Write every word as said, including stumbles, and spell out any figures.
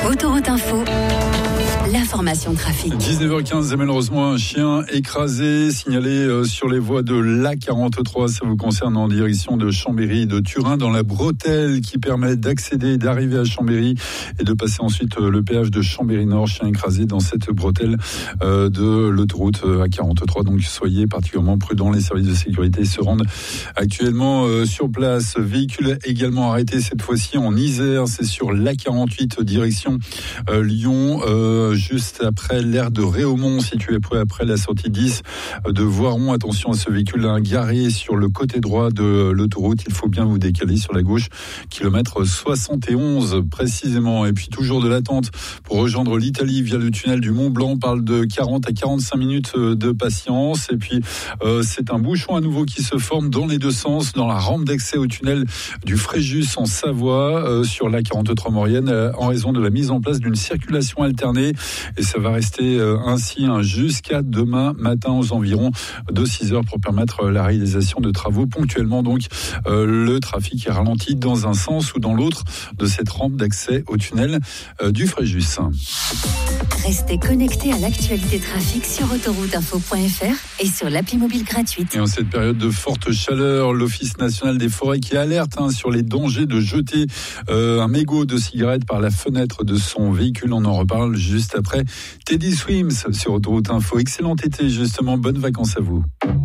Autoroute Info, l'information trafic. dix-neuf heures quinze, et malheureusement un chien écrasé, signalé sur les voies de l'A quarante-trois. Ça vous concerne en direction de Chambéry et de Turin, dans la bretelle qui permet d'accéder, d'arriver à Chambéry et de passer ensuite le péage de Chambéry-Nord. Chien écrasé dans cette bretelle de l'autoroute A quarante-trois. Donc soyez particulièrement prudents. Les services de sécurité se rendent actuellement sur place. Véhicule également arrêté cette fois-ci en Isère. C'est sur l'A quarante-huit direction euh, Lyon, euh, juste après l'aire de Réaumont, situé après la sortie dix de Voiron. Attention à ce véhicule garé sur le côté droit de l'autoroute. Il faut bien vous décaler sur la gauche, kilomètre soixante et onze précisément. Et puis toujours de l'attente pour rejoindre l'Italie via le tunnel du Mont Blanc. On parle de quarante à quarante-cinq minutes de patience. Et puis euh, c'est un bouchon à nouveau qui se forme dans les deux sens, dans la rampe d'accès au tunnel du Fréjus en Savoie, euh, sur l'A quarante-trois Maurienne, euh, en raison de la mise en place d'une circulation alternée. Et ça va rester euh, ainsi hein, jusqu'à demain matin aux environs de six heures pour permettre la réalisation de travaux ponctuellement. Donc euh, le trafic est ralenti dans un sens ou dans l'autre de cette rampe d'accès au tunnel euh, du Fréjus. Restez connectés à l'actualité trafic sur autoroute info point f r et sur l'appli mobile gratuite. Et en cette période de forte chaleur, l'Office national des forêts qui alerte hein, sur les dangers de jeter euh, un mégot de cigarette par la fenêtre de son véhicule. On en reparle juste après Teddy Swims sur Autoroute Info. Excellent été justement, bonnes vacances à vous.